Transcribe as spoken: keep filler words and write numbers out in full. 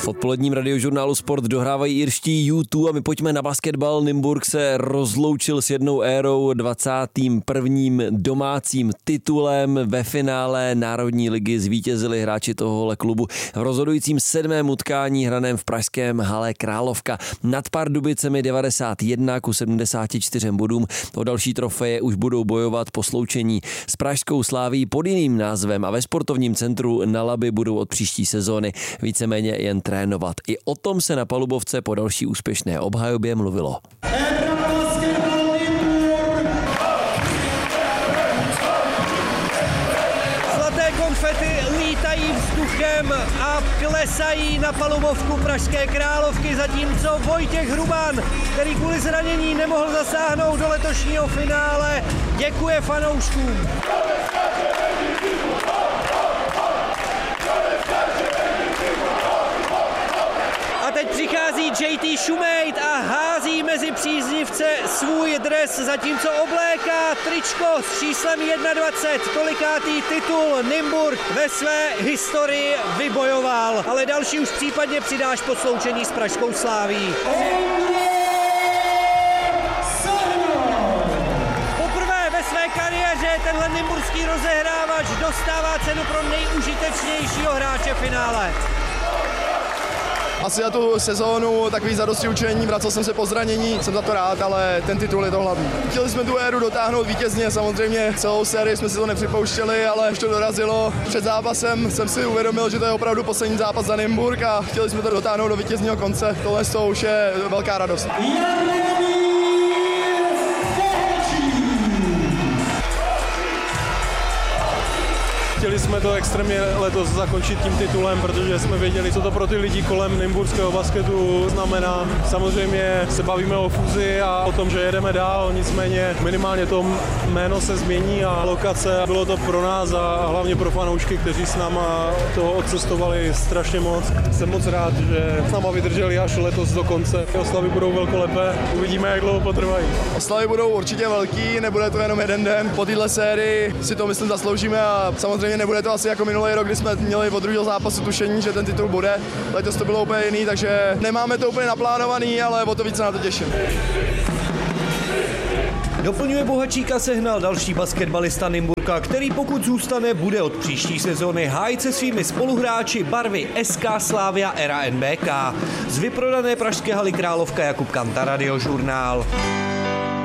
V odpoledním radiožurnálu Sport dohrávají irští U dva a my pojďme na basketbal. Nymburk se rozloučil s jednou érou, dvacátým prvním domácím titulem. Ve finále Národní ligy zvítězili hráči tohohle klubu v rozhodujícím sedmém utkání hraném v pražském hale Královka nad Pardubicemi devadesát jedna ku sedmdesáti čtyřem bodům. O další trofeje už budou bojovat po sloučení s pražskou Slavií pod jiným názvem a ve sportovním centru na Labi budou od příští sezóny víceméně jen trénovat. I o tom se na palubovce po další úspěšné obhajobě mluvilo. Zlaté konfety lítají vzduchem a klesají na palubovku pražské Královky, zatímco Vojtěch Hrubán, který kvůli zranění nemohl zasáhnout do letošního finále, děkuje fanouškům. A teď přichází J T Shumate a hází mezi příznivce svůj dres, zatímco obléká tričko s číslem dvacet jedna. Kolikátý titul Nymburk ve své historii vybojoval. Ale další už případně přidáš po sloučení s pražskou Slavií. Poprvé ve své kariéře tenhle nymburský rozehrávač dostává cenu pro nejužitečnějšího hráče finále. Asi za tu sezónu takový zadosti učení, vracel jsem se po zranění, jsem za to rád, ale ten titul je to hlavní. Chtěli jsme tu éru dotáhnout vítězně, samozřejmě celou sérii jsme si to nepřipouštěli, ale už to dorazilo. Před zápasem jsem si uvědomil, že to je opravdu poslední zápas za Nymburk a chtěli jsme to dotáhnout do vítězního konce. Tohle to už je velká radost. Chtěli jsme to extrémně letos zakončit tím titulem, protože jsme věděli, co to pro ty lidi kolem nymburského basketu znamená. Samozřejmě se bavíme o fúzi a o tom, že jedeme dál, nicméně minimálně to jméno se změní a lokace. Bylo to pro nás a hlavně pro fanoušky, kteří s náma toho odcestovali strašně moc. Jsem moc rád, že s náma vydrželi až letos do konce. Oslavy budou velkolepé, uvidíme, jak dlouho potrvají. Oslavy budou určitě velký, nebude to jenom jeden den. Po téhle sérii si to myslím zasloužíme a samozřejmě nebude to asi jako minulý rok, kdy jsme měli od druhého zápasu tušení, že ten titul bude. Letos to bylo úplně jiný, takže nemáme to úplně naplánovaný, ale o to víc se na to těším. Doplňuje Bohačíka sehnal další basketbalista Nymburka, který pokud zůstane, bude od příští sezóny hájit se svými spoluhráči barvy S K Slavia Era N B K. Z vyprodané pražské haly Královka Jakub Kanta, Radiožurnál.